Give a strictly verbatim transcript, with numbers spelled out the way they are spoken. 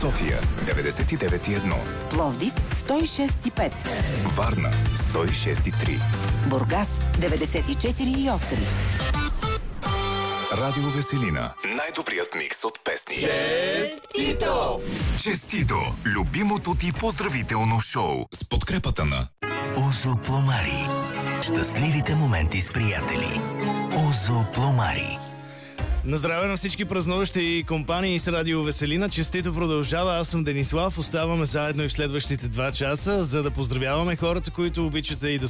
София деветдесет и девет и едно, Пловдив сто и шест и пет, Варна сто и шест и три, Бургас деветдесет и четири и осем. Радио Веселина. Най-добрият микс от песни. Честито! Честито! Любимото ти поздравително шоу с подкрепата на Озо Пломари. Щастливите моменти с приятели. Озо Пломари. На здраве на всички празнуващи компании с Радио Веселина. Честито продължава. Аз съм Денислав. Оставаме заедно и в следващите два часа, за да поздравяваме хората, които обичате и да